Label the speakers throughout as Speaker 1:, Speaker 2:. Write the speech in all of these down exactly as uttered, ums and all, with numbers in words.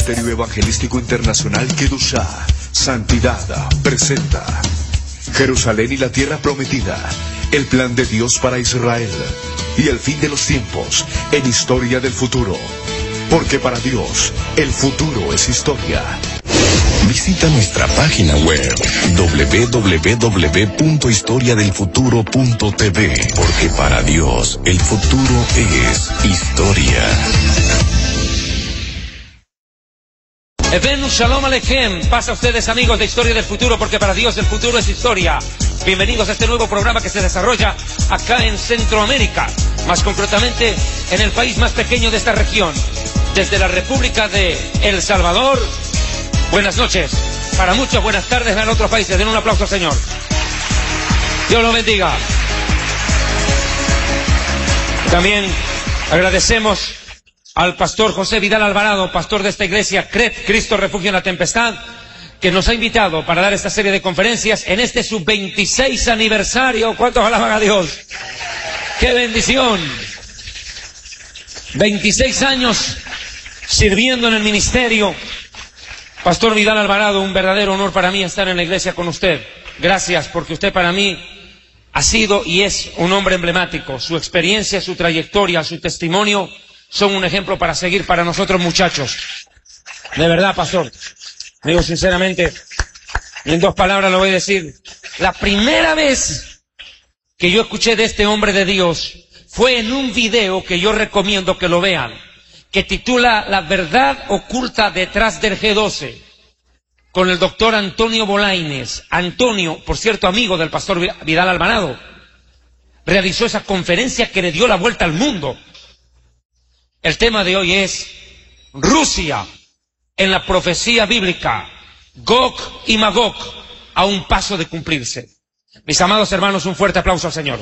Speaker 1: Ministerio Evangelístico Internacional Kedushá, Santidad, presenta Jerusalén y la Tierra Prometida, el plan de Dios para Israel y el fin de los tiempos en Historia del Futuro. Porque para Dios, el futuro es historia.
Speaker 2: Visita nuestra página web doble u doble u doble u punto historia del futuro punto t v, porque para Dios el futuro es historia.
Speaker 3: Evenu Shalom Aleichem, pasa a ustedes amigos de Historia del Futuro, porque para Dios el futuro es historia. Bienvenidos a este nuevo programa que se desarrolla acá en Centroamérica, más concretamente en el país más pequeño de esta región, desde la República de El Salvador. Buenas noches, para muchos buenas tardes en otros países. Den un aplauso al Señor. Dios lo bendiga. También agradecemos al pastor José Vidal Alvarado, pastor de esta iglesia C R E T, Cristo Refugio en la Tempestad, que nos ha invitado para dar esta serie de conferencias en este su veintiséis aniversario. ¿Cuántos alaban a Dios? ¡Qué bendición! veintiséis años sirviendo en el ministerio. Pastor Vidal Alvarado, un verdadero honor para mí estar en la iglesia con usted. Gracias, porque usted para mí ha sido y es un hombre emblemático. Su experiencia, su trayectoria, su testimonio son un ejemplo para seguir para nosotros, muchachos. De verdad, pastor, digo sinceramente, y en dos palabras lo voy a decir. La primera vez que yo escuché de este hombre de Dios fue en un video que yo recomiendo que lo vean, que titula La verdad oculta detrás del G doce, con el doctor Antonio Bolaines. Antonio, por cierto, amigo del pastor Vidal Alvarado, realizó esa conferencia que le dio la vuelta al mundo. El tema de hoy es Rusia en la profecía bíblica, Gog y Magog, a un paso de cumplirse. Mis amados hermanos, un fuerte aplauso al Señor.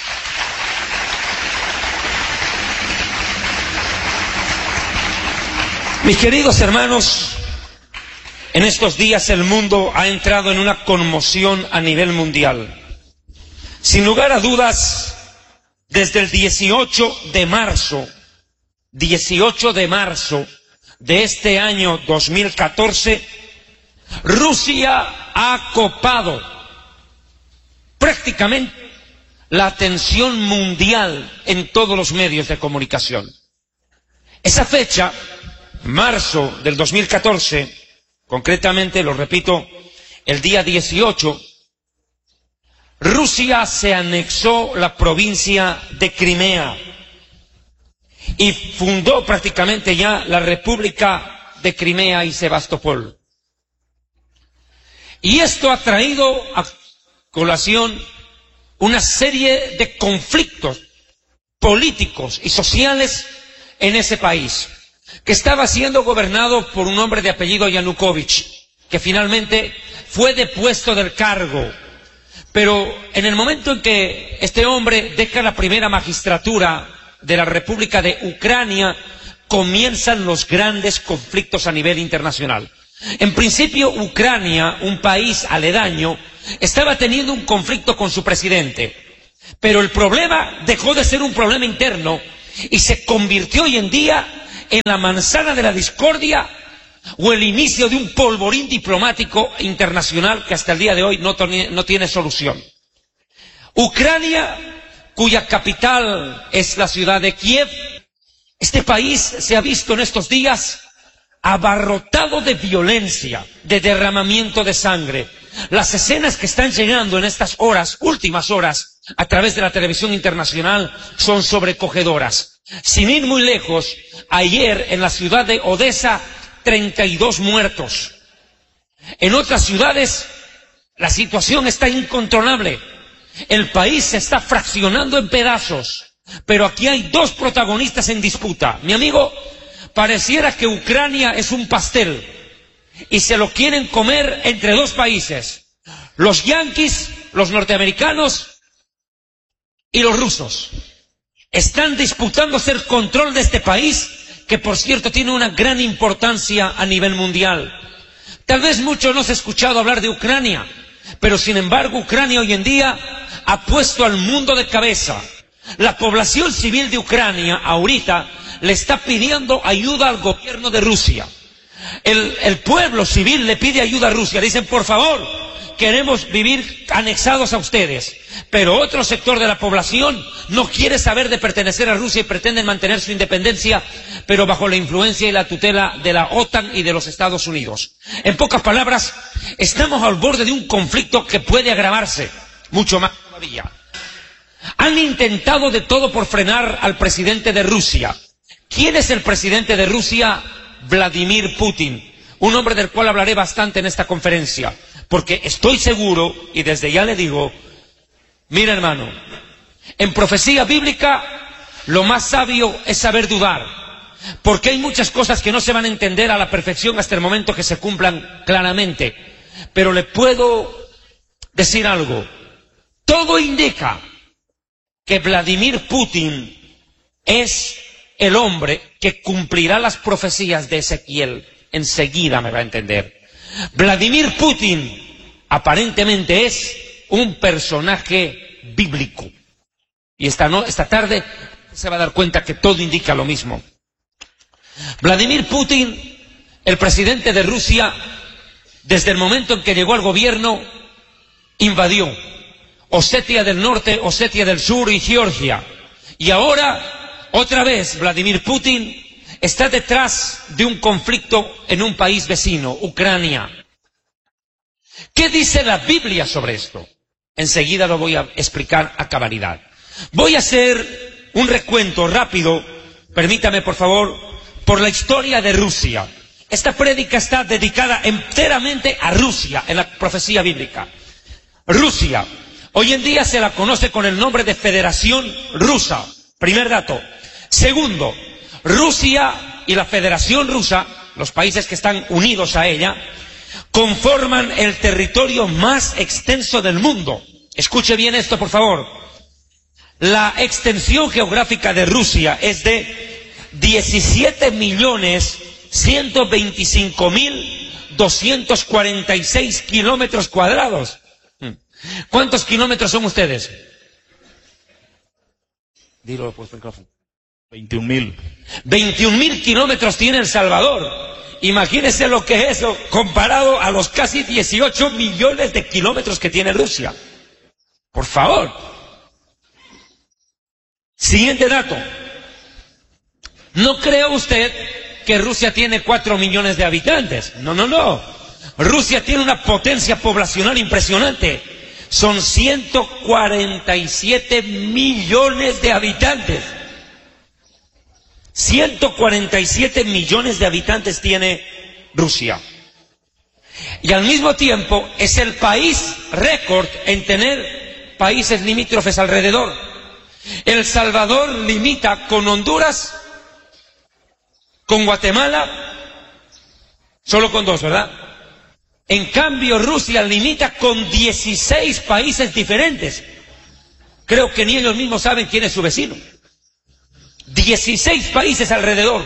Speaker 3: Mis queridos hermanos, en estos días el mundo ha entrado en una conmoción a nivel mundial. Sin lugar a dudas, desde el dieciocho de marzo, dieciocho de marzo de este año dos mil catorce, Rusia ha copado prácticamente la atención mundial en todos los medios de comunicación. Esa fecha, marzo del dos mil catorce, concretamente, lo repito, el día dieciocho, Rusia se anexó la provincia de Crimea y fundó prácticamente ya la República de Crimea y Sebastopol. Y esto ha traído a colación una serie de conflictos políticos y sociales en ese país, que estaba siendo gobernado por un hombre de apellido Yanukovych, que finalmente fue depuesto del cargo. Pero en el momento en que este hombre deja la primera magistratura de la República de Ucrania, comienzan los grandes conflictos a nivel internacional. En principio, Ucrania, un país aledaño, estaba teniendo un conflicto con su presidente, pero el problema dejó de ser un problema interno y se convirtió hoy en día en la manzana de la discordia o el inicio de un polvorín diplomático internacional que hasta el día de hoy no, no tiene solución. Ucrania, cuya capital es la ciudad de Kiev, este país se ha visto en estos días abarrotado de violencia, de derramamiento de sangre. Las escenas que están llegando en estas horas, últimas horas, a través de la televisión internacional, son sobrecogedoras. Sin ir muy lejos, ayer en la ciudad de Odessa, treinta y dos muertos. En otras ciudades, la situación está incontrolable. El país se está fraccionando en pedazos, pero aquí hay dos protagonistas en disputa. Mi amigo, pareciera que Ucrania es un pastel y se lo quieren comer entre dos países, los yanquis, los norteamericanos y los rusos. Están disputándose el control de este país, que por cierto tiene una gran importancia a nivel mundial. Tal vez muchos no se han escuchado hablar de Ucrania, pero sin embargo Ucrania hoy en día ha puesto al mundo de cabeza. La población civil de Ucrania ahorita le está pidiendo ayuda al gobierno de Rusia. El, el pueblo civil le pide ayuda a Rusia. Le dicen, por favor, queremos vivir anexados a ustedes. Pero otro sector de la población no quiere saber de pertenecer a Rusia y pretenden mantener su independencia, pero bajo la influencia y la tutela de la OTAN y de los Estados Unidos. En pocas palabras, estamos al borde de un conflicto que puede agravarse mucho más todavía. Han intentado de todo por frenar al presidente de Rusia. ¿Quién es el presidente de Rusia? Vladimir Putin, un hombre del cual hablaré bastante en esta conferencia, porque estoy seguro, y desde ya le digo, mira hermano, en profecía bíblica lo más sabio es saber dudar, porque hay muchas cosas que no se van a entender a la perfección hasta el momento que se cumplan claramente, pero le puedo decir algo, todo indica que Vladimir Putin es el hombre que cumplirá las profecías de Ezequiel. Enseguida me va a entender. Vladimir Putin aparentemente es un personaje bíblico. Y esta, no, esta tarde se va a dar cuenta que todo indica lo mismo. Vladimir Putin, el presidente de Rusia, desde el momento en que llegó al gobierno, invadió Osetia del Norte, Osetia del Sur y Georgia. Y ahora, otra vez, Vladimir Putin está detrás de un conflicto en un país vecino, Ucrania. ¿Qué dice la Biblia sobre esto? Enseguida lo voy a explicar a cabalidad. Voy a hacer un recuento rápido, permítame por favor, por la historia de Rusia. Esta prédica está dedicada enteramente a Rusia en la profecía bíblica. Rusia, hoy en día se la conoce con el nombre de Federación Rusa. Primer dato. Segundo, Rusia y la Federación Rusa, los países que están unidos a ella, conforman el territorio más extenso del mundo. Escuche bien esto, por favor. La extensión geográfica de Rusia es de diecisiete millones ciento veinticinco mil doscientos cuarenta y seis kilómetros cuadrados. ¿Cuántos kilómetros son ustedes? Dilo pues, micrófono.
Speaker 4: veintiún mil.
Speaker 3: veintiún mil kilómetros tiene El Salvador. Imagínense lo que es eso comparado a los casi dieciocho millones de kilómetros que tiene Rusia. Por favor. Siguiente dato. ¿No cree usted que Rusia tiene cuatro millones de habitantes? No, no, no. Rusia tiene una potencia poblacional impresionante. Son ciento cuarenta y siete millones de habitantes. ciento cuarenta y siete millones de habitantes tiene Rusia. Y al mismo tiempo es el país récord en tener países limítrofes alrededor. El Salvador limita con Honduras, con Guatemala, solo con dos, ¿verdad? En cambio, Rusia limita con dieciséis países diferentes. Creo que ni ellos mismos saben quién es su vecino. dieciséis países alrededor.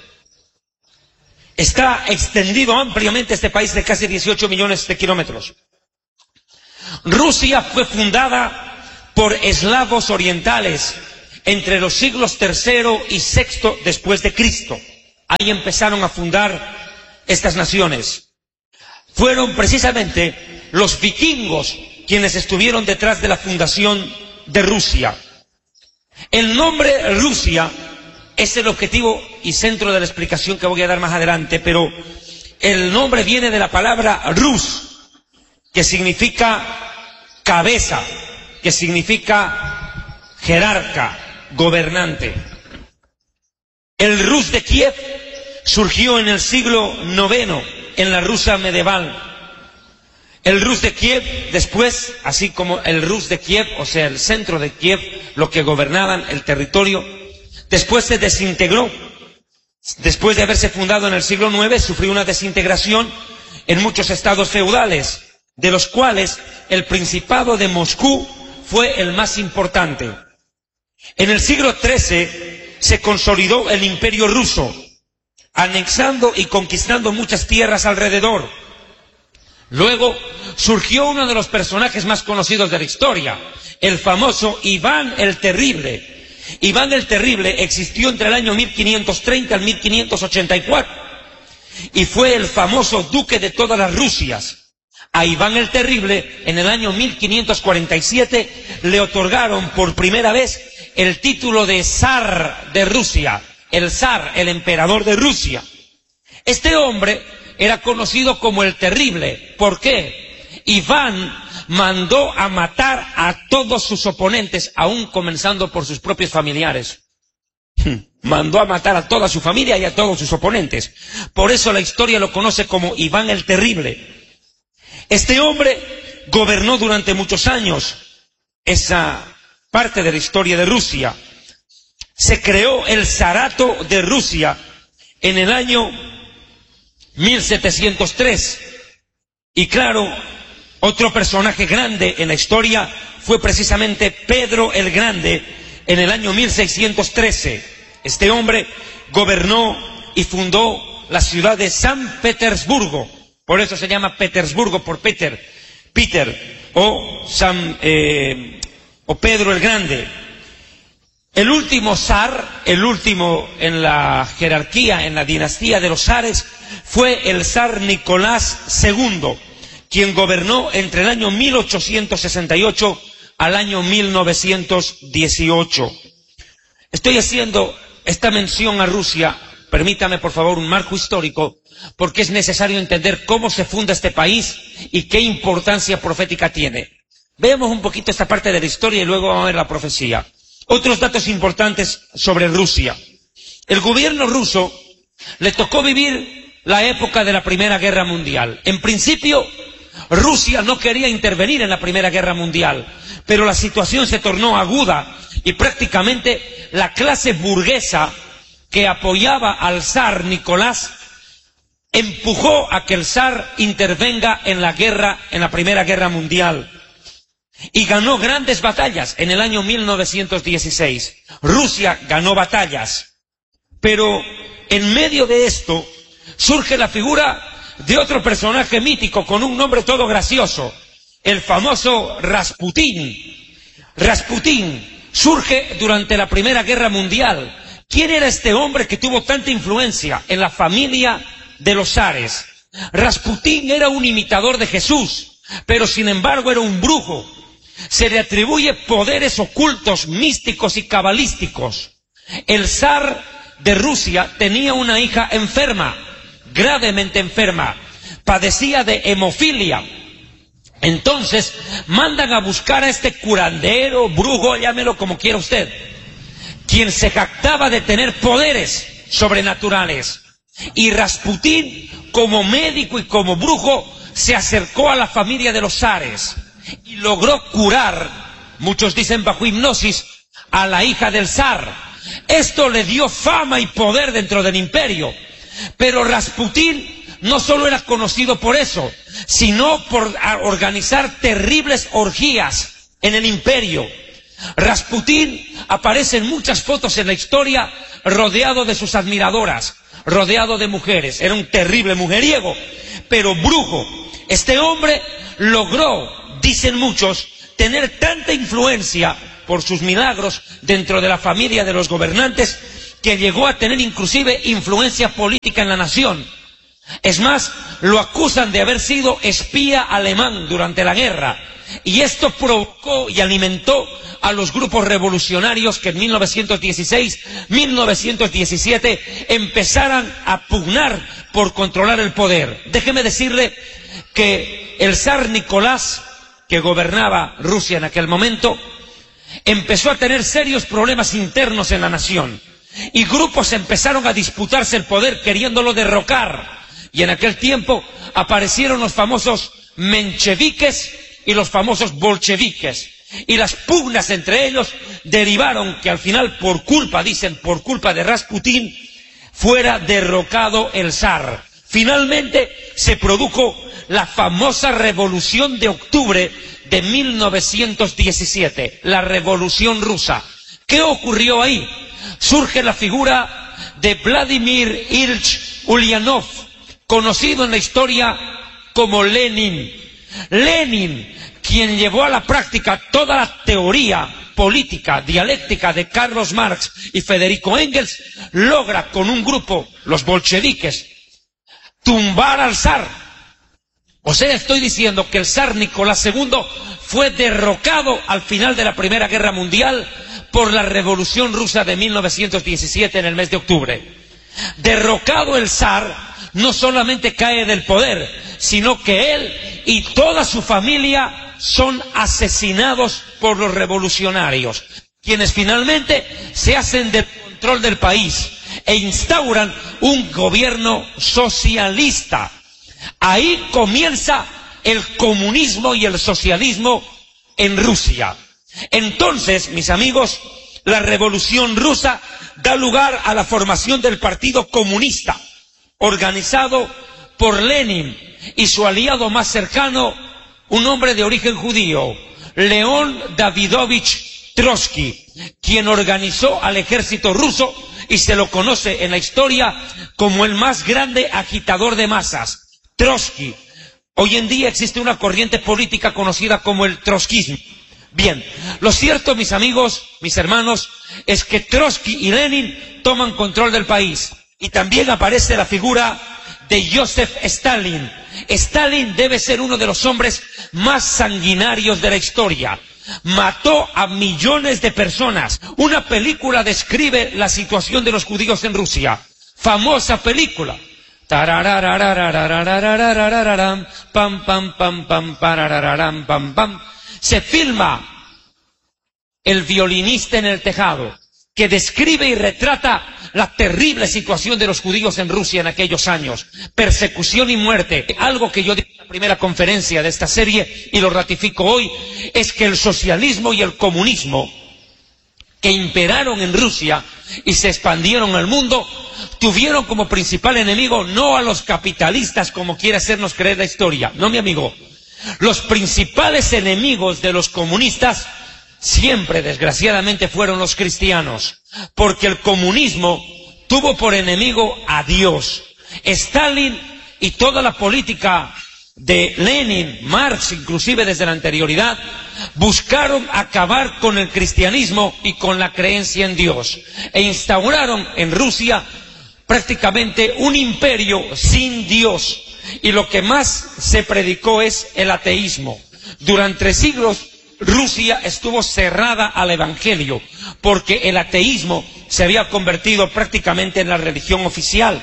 Speaker 3: Está extendido ampliamente este país de casi dieciocho millones de kilómetros. Rusia fue fundada por eslavos orientales entre los siglos tercero y sexto después de Cristo. Ahí empezaron a fundar estas naciones. Fueron precisamente los vikingos quienes estuvieron detrás de la fundación de Rusia. El nombre Rusia es el objetivo y centro de la explicación que voy a dar más adelante, pero el nombre viene de la palabra Rus, que significa cabeza, que significa jerarca, gobernante. El Rus de Kiev surgió en el siglo noveno, en la Rusia medieval. El Rus de Kiev, después, así como el Rus de Kiev, o sea, el centro de Kiev, lo que gobernaban el territorio, después se desintegró. Después de haberse fundado en el siglo nueve, sufrió una desintegración en muchos estados feudales, de los cuales el Principado de Moscú fue el más importante. En el siglo trece se consolidó el Imperio Ruso, anexando y conquistando muchas tierras alrededor. Luego surgió uno de los personajes más conocidos de la historia, el famoso Iván el Terrible. Iván el Terrible existió entre el año mil quinientos treinta al mil quinientos ochenta y cuatro. y fue el famoso duque de todas las Rusias. A Iván el Terrible, en el año mil quinientos cuarenta y siete, le otorgaron por primera vez el título de zar de Rusia, el zar, el emperador de Rusia. Este hombre era conocido como el Terrible. ¿Por qué? Iván mandó a matar a todos sus oponentes, aún comenzando por sus propios familiares. Mandó a matar a toda su familia y a todos sus oponentes. Por eso la historia lo conoce como Iván el Terrible. Este hombre gobernó durante muchos años esa parte de la historia de Rusia. Se creó el zarato de Rusia en el año mil setecientos tres. Y claro, otro personaje grande en la historia fue precisamente Pedro el Grande en el año mil seiscientos trece. Este hombre gobernó y fundó la ciudad de San Petersburgo. Por eso se llama Petersburgo, por Peter, Peter o, San, eh, o Pedro el Grande. El último zar, el último en la jerarquía, en la dinastía de los zares, fue el zar Nicolás segundo, quien gobernó entre el año mil ochocientos sesenta y ocho al año mil novecientos dieciocho. Estoy haciendo esta mención a Rusia, permítame por favor un marco histórico, porque es necesario entender cómo se funda este país y qué importancia profética tiene. Veamos un poquito esta parte de la historia y luego vamos a ver la profecía. Otros datos importantes sobre Rusia. El gobierno ruso le tocó vivir la época de la Primera Guerra Mundial. En principio, Rusia no quería intervenir en la Primera Guerra Mundial, pero la situación se tornó aguda y prácticamente la clase burguesa que apoyaba al zar Nicolás empujó a que el zar intervenga en la guerra, en la Primera Guerra Mundial. Y ganó grandes batallas en el año mil novecientos dieciséis. Rusia ganó batallas. Pero en medio de esto surge la figura de otro personaje mítico con un nombre todo gracioso, el famoso Rasputín. Rasputín surge durante la Primera Guerra Mundial. ¿Quién era este hombre que tuvo tanta influencia en la familia de los zares? Rasputín era un imitador de Jesús, pero sin embargo era un brujo. Se le atribuye poderes ocultos, místicos y cabalísticos. El zar de Rusia tenía una hija enferma, gravemente enferma, padecía de hemofilia. Entonces mandan a buscar a este curandero, brujo, llámelo como quiera usted, quien se jactaba de tener poderes sobrenaturales. Y Rasputín, como médico y como brujo, se acercó a la familia de los zares y logró curar, muchos dicen bajo hipnosis, a la hija del zar. Esto le dio fama y poder dentro del imperio. Pero Rasputín no solo era conocido por eso, sino por organizar terribles orgías en el imperio. Rasputín aparece en muchas fotos en la historia rodeado de sus admiradoras, rodeado de mujeres. Era un terrible mujeriego, pero brujo. Este hombre logró, dicen muchos, tener tanta influencia por sus milagros dentro de la familia de los gobernantes que llegó a tener inclusive influencia política en la nación. Es más, lo acusan de haber sido espía alemán durante la guerra, y esto provocó y alimentó a los grupos revolucionarios que en mil novecientos dieciséis, mil novecientos diecisiete empezaran a pugnar por controlar el poder. Déjeme decirle que el zar Nicolás, que gobernaba Rusia en aquel momento, empezó a tener serios problemas internos en la nación, y grupos empezaron a disputarse el poder queriéndolo derrocar. Y en aquel tiempo aparecieron los famosos mencheviques y los famosos bolcheviques. Y las pugnas entre ellos derivaron que al final, por culpa, dicen, por culpa de Rasputín, fuera derrocado el zar. Finalmente se produjo la famosa Revolución de Octubre de mil novecientos diecisiete, la Revolución Rusa. ¿Qué ocurrió ahí? Surge la figura de Vladimir Ilich Ulyanov, conocido en la historia como Lenin. Lenin, quien llevó a la práctica toda la teoría política, dialéctica de Carlos Marx y Federico Engels, logra con un grupo, los bolcheviques, tumbar al zar. O sea, estoy diciendo que el zar Nicolás segundo fue derrocado al final de la Primera Guerra Mundial por la Revolución Rusa de mil novecientos diecisiete en el mes de octubre. Derrocado el zar, no solamente cae del poder, sino que él y toda su familia son asesinados por los revolucionarios, quienes finalmente se hacen del control del país e instauran un gobierno socialista. Ahí comienza el comunismo y el socialismo en Rusia. Entonces, mis amigos, la Revolución Rusa da lugar a la formación del Partido Comunista, organizado por Lenin y su aliado más cercano, un hombre de origen judío, León Davidovich Trotsky, quien organizó al ejército ruso y se lo conoce en la historia como el más grande agitador de masas. Trotsky. Hoy en día existe una corriente política conocida como el trotskismo. Bien, lo cierto, mis amigos, mis hermanos, es que Trotsky y Lenin toman control del país. Y también aparece la figura de Joseph Stalin. Stalin debe ser uno de los hombres más sanguinarios de la historia. Mató a millones de personas. Una película describe la situación de los judíos en Rusia. Famosa película. Pam, pam, pam, pam, pararararam, pam, pam. Se filma El violinista en el tejado, que describe y retrata la terrible situación de los judíos en Rusia en aquellos años. Persecución y muerte. Algo que yo dije en la primera conferencia de esta serie, y lo ratifico hoy, es que el socialismo y el comunismo que imperaron en Rusia y se expandieron al mundo, tuvieron como principal enemigo no a los capitalistas como quiere hacernos creer la historia, no, mi amigo. Los principales enemigos de los comunistas siempre, desgraciadamente, fueron los cristianos, porque el comunismo tuvo por enemigo a Dios. Stalin y toda la política de Lenin, Marx, inclusive desde la anterioridad, buscaron acabar con el cristianismo y con la creencia en Dios, e instauraron en Rusia prácticamente un imperio sin Dios, y lo que más se predicó es el ateísmo. Durante siglos Rusia estuvo cerrada al evangelio, porque el ateísmo se había convertido prácticamente en la religión oficial.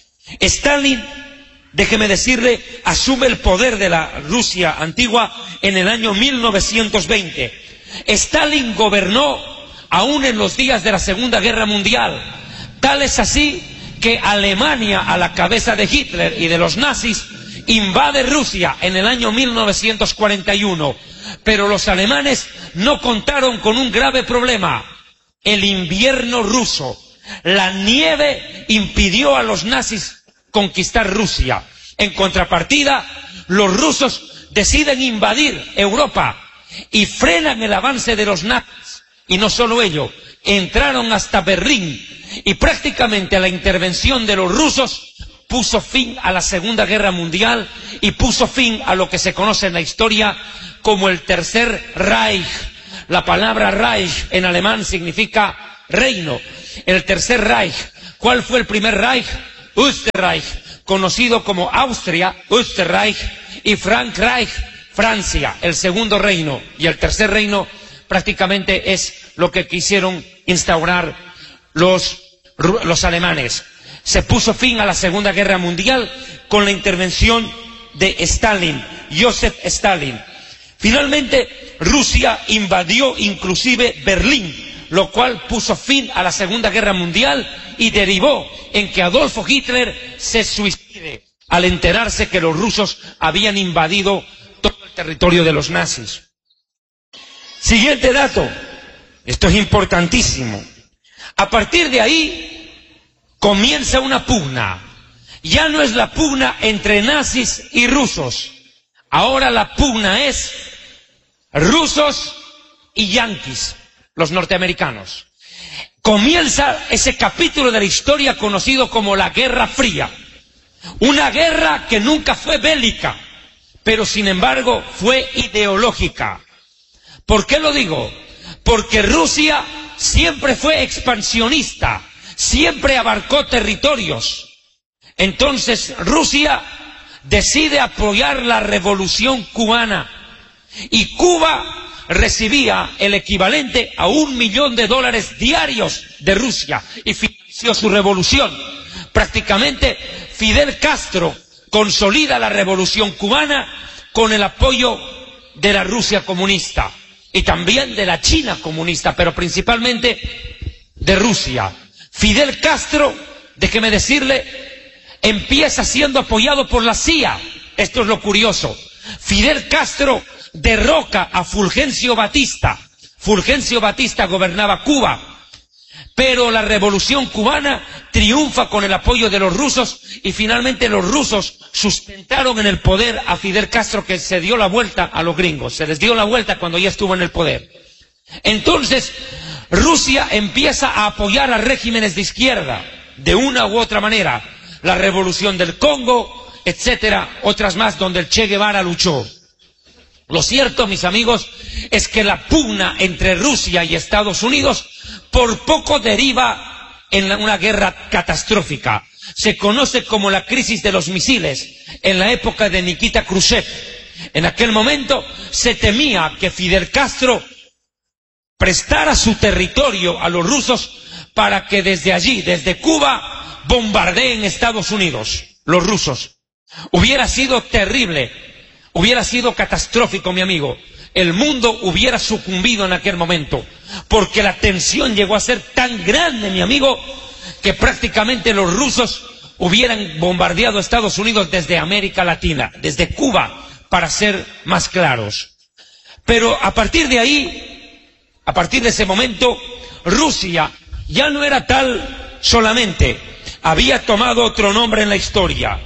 Speaker 3: Stalin, déjeme decirle, asume el poder de la Rusia antigua en el año mil novecientos veinte. Stalin gobernó aún en los días de la Segunda Guerra Mundial. Tal es así que Alemania, a la cabeza de Hitler y de los nazis, invade Rusia en el año mil novecientos cuarenta y uno. Pero los alemanes no contaron con un grave problema: el invierno ruso. La nieve impidió a los nazis conquistar Rusia. En contrapartida, los rusos deciden invadir Europa y frenan el avance de los nazis. Y no solo ello, entraron hasta Berlín, y prácticamente la intervención de los rusos puso fin a la Segunda Guerra Mundial y puso fin a lo que se conoce en la historia como el Tercer Reich. La palabra Reich en alemán significa reino. El Tercer Reich. ¿Cuál fue el primer Reich? Österreich, conocido como Austria, Österreich, y Frankreich, Francia, el segundo reino. Y el tercer reino prácticamente es lo que quisieron instaurar los, los alemanes. Se puso fin a la Segunda Guerra Mundial con la intervención de Stalin, Joseph Stalin. Finalmente, Rusia invadió inclusive Berlín, lo cual puso fin a la Segunda Guerra Mundial y derivó en que Adolfo Hitler se suicide al enterarse que los rusos habían invadido todo el territorio de los nazis. Siguiente dato, esto es importantísimo. A partir de ahí comienza una pugna. Ya no es la pugna entre nazis y rusos. Ahora la pugna es rusos y yanquis, los norteamericanos. Comienza ese capítulo de la historia conocido como la Guerra Fría. Una guerra que nunca fue bélica, pero sin embargo fue ideológica. ¿Por qué lo digo? Porque Rusia siempre fue expansionista, siempre abarcó territorios. Entonces Rusia decide apoyar la revolución cubana y Cuba recibía el equivalente a un millón de dólares diarios de Rusia y financió su revolución. Prácticamente Fidel Castro consolida la revolución cubana con el apoyo de la Rusia comunista y también de la China comunista, pero principalmente de Rusia. Fidel Castro, déjeme decirle, empieza siendo apoyado por la C I A. Esto es lo curioso. Fidel Castro derroca a Fulgencio Batista. Fulgencio Batista gobernaba Cuba, pero la revolución cubana triunfa con el apoyo de los rusos y finalmente los rusos sustentaron en el poder a Fidel Castro, que se dio la vuelta a los gringos, se les dio la vuelta cuando ya estuvo en el poder. Entonces Rusia empieza a apoyar a regímenes de izquierda de una u otra manera, la revolución del Congo, etcétera, otras más donde el Che Guevara luchó. Lo cierto, mis amigos, es que la pugna entre Rusia y Estados Unidos por poco deriva en una guerra catastrófica. Se conoce como la crisis de los misiles en la época de Nikita Khrushchev. En aquel momento se temía que Fidel Castro prestara su territorio a los rusos para que desde allí, desde Cuba, bombardeen Estados Unidos, los rusos. Hubiera sido terrible, hubiera sido catastrófico, mi amigo. El mundo hubiera sucumbido en aquel momento, porque la tensión llegó a ser tan grande, mi amigo, que prácticamente los rusos hubieran bombardeado a Estados Unidos desde América Latina, desde Cuba, para ser más claros. Pero a partir de ahí, a partir de ese momento, Rusia ya no era tal solamente, había tomado otro nombre en la historia.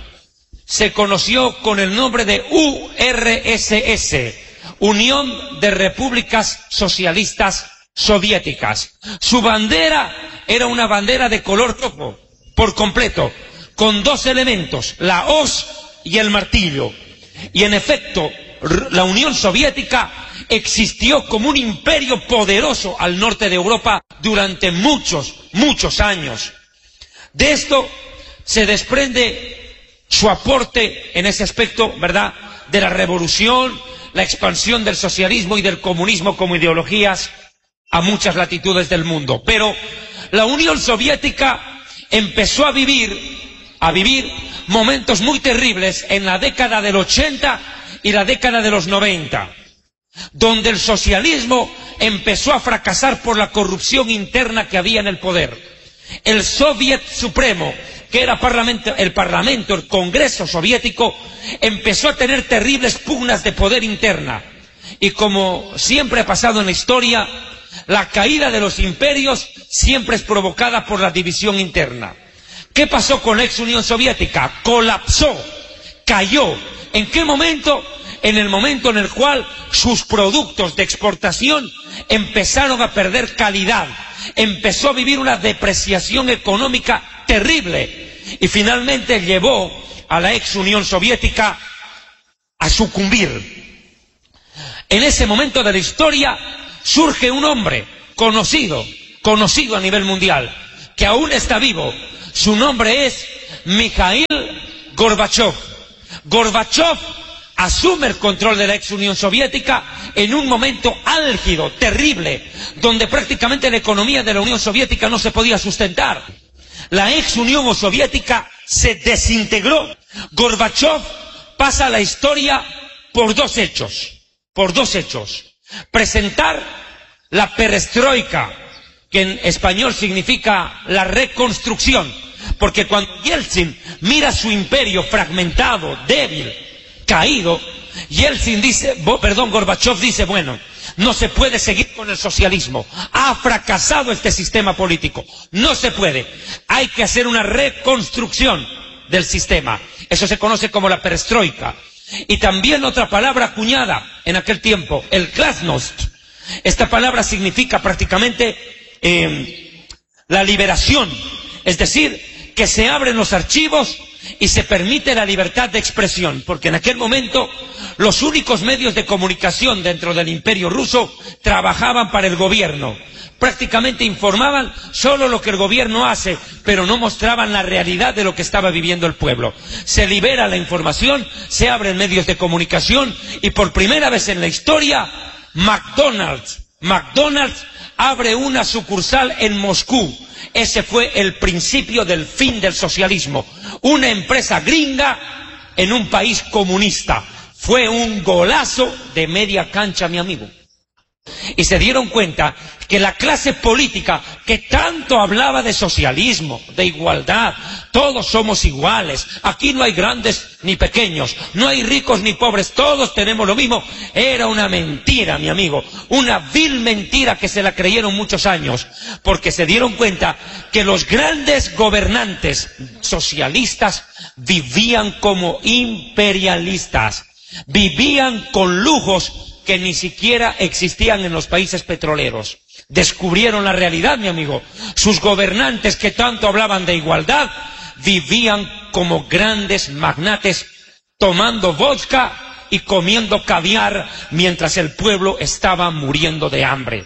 Speaker 3: Se conoció con el nombre de U R S S, Unión de Repúblicas Socialistas Soviéticas. Su bandera era una bandera de color rojo, por completo, con dos elementos, la hoz y el martillo. Y en efecto, la Unión Soviética existió como un imperio poderoso al norte de Europa durante muchos, muchos años. De esto se desprende su aporte en ese aspecto, ¿verdad?, de la revolución, la expansión del socialismo y del comunismo como ideologías a muchas latitudes del mundo. Pero la Unión Soviética empezó a vivir, a vivir momentos muy terribles en la década del ochenta y la década de los noventa, donde el socialismo empezó a fracasar por la corrupción interna que había en el poder. El Soviet Supremo, que era parlamento, el Parlamento, el Congreso soviético, empezó a tener terribles pugnas de poder interna. Y como siempre ha pasado en la historia, la caída de los imperios siempre es provocada por la división interna. ¿Qué pasó con la ex Unión Soviética? Colapsó, cayó. ¿En qué momento? En el momento en el cual sus productos de exportación empezaron a perder calidad. Empezó a vivir una depreciación económica terrible y finalmente llevó a la ex Unión Soviética a sucumbir. En ese momento de la historia surge un hombre conocido, conocido a nivel mundial, que aún está vivo. Su nombre es Mikhail Gorbachev. Gorbachev asume el control de la ex Unión Soviética en un momento álgido, terrible, donde prácticamente la economía de la Unión Soviética no se podía sustentar. La ex Unión Soviética se desintegró. Gorbachev pasa a la historia por dos hechos, por dos hechos. Presentar la perestroika, que en español significa la reconstrucción, porque cuando Yeltsin mira su imperio fragmentado, débil, caído, Yeltsin dice, perdón, Gorbachev dice, bueno, no se puede seguir con el socialismo, ha fracasado este sistema político, no se puede, hay que hacer una reconstrucción del sistema. Eso se conoce como la perestroika. Y también otra palabra acuñada en aquel tiempo, el glasnost. Esta palabra significa prácticamente eh, la liberación, es decir, que se abren los archivos y se permite la libertad de expresión, porque en aquel momento los únicos medios de comunicación dentro del Imperio ruso trabajaban para el gobierno. Prácticamente informaban solo lo que el gobierno hace, pero no mostraban la realidad de lo que estaba viviendo el pueblo. Se libera la información, se abren medios de comunicación y por primera vez en la historia, McDonald's, McDonald's abre una sucursal en Moscú. Ese fue el principio del fin del socialismo. Una empresa gringa en un país comunista. Fue un golazo de media cancha, mi amigo. Y se dieron cuenta que la clase política que tanto hablaba de socialismo, de igualdad, todos somos iguales, aquí no hay grandes ni pequeños, no hay ricos ni pobres, todos tenemos lo mismo, era una mentira, mi amigo, una vil mentira que se la creyeron muchos años, porque se dieron cuenta que los grandes gobernantes socialistas vivían como imperialistas, vivían con lujos que ni siquiera existían en los países petroleros. Descubrieron la realidad, mi amigo. Sus gobernantes que tanto hablaban de igualdad, vivían como grandes magnates, tomando vodka y comiendo caviar, mientras el pueblo estaba muriendo de hambre.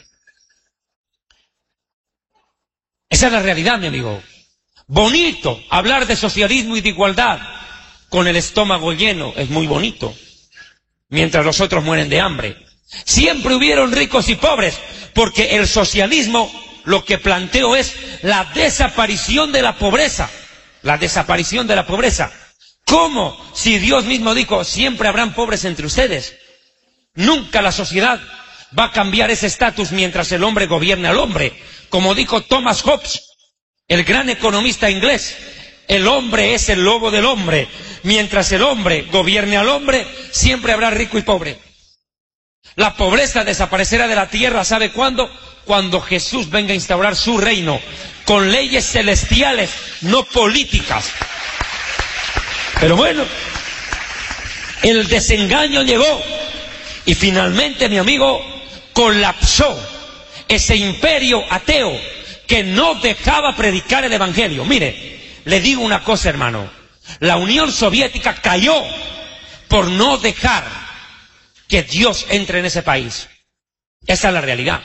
Speaker 3: Esa es la realidad, mi amigo. Bonito hablar de socialismo y de igualdad. Con el estómago lleno es muy bonito, mientras los otros mueren de hambre. Siempre hubieron ricos y pobres, porque el socialismo lo que planteó es la desaparición de la pobreza. La desaparición de la pobreza. ¿Cómo? Si Dios mismo dijo, siempre habrán pobres entre ustedes. Nunca la sociedad va a cambiar ese estatus mientras el hombre gobierne al hombre. Como dijo Thomas Hobbes, el gran economista inglés, el hombre es el lobo del hombre. Mientras el hombre gobierne al hombre, siempre habrá rico y pobre. La pobreza desaparecerá de la tierra, ¿sabe cuándo? Cuando Jesús venga a instaurar su reino, con leyes celestiales, no políticas. Pero bueno, el desengaño llegó y finalmente, mi amigo, colapsó ese imperio ateo que no dejaba predicar el evangelio. Mire, le digo una cosa, hermano. La Unión Soviética cayó por no dejar que Dios entre en ese país. Esa es la realidad.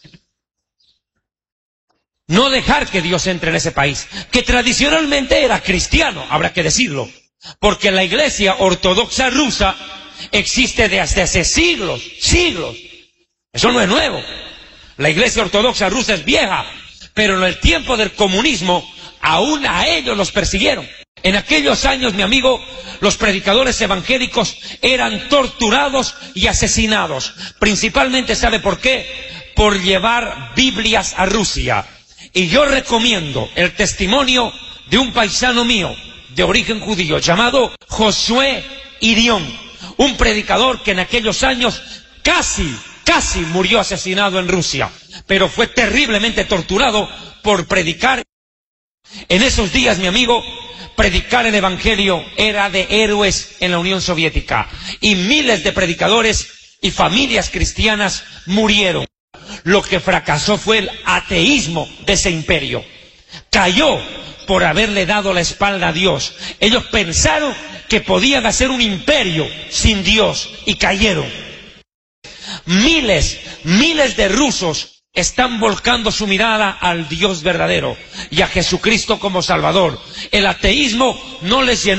Speaker 3: No dejar que Dios entre en ese país, que tradicionalmente era cristiano, habrá que decirlo, porque la Iglesia Ortodoxa rusa existe desde hace siglos, siglos. Eso no es nuevo. La Iglesia Ortodoxa rusa es vieja, pero en el tiempo del comunismo aún a ellos los persiguieron. En aquellos años, mi amigo, los predicadores evangélicos eran torturados y asesinados. Principalmente, ¿sabe por qué? Por llevar Biblias a Rusia. Y yo recomiendo el testimonio de un paisano mío de origen judío llamado Josué Irión, un predicador que en aquellos años casi, casi murió asesinado en Rusia, pero fue terriblemente torturado por predicar. En esos días, mi amigo, predicar el evangelio era de héroes en la Unión Soviética y miles de predicadores y familias cristianas murieron. Lo que fracasó fue el ateísmo de ese imperio. Cayó por haberle dado la espalda a Dios. Ellos pensaron que podían hacer un imperio sin Dios y cayeron. Miles, miles de rusos están volcando su mirada al Dios verdadero y a Jesucristo como Salvador. El ateísmo no les llenó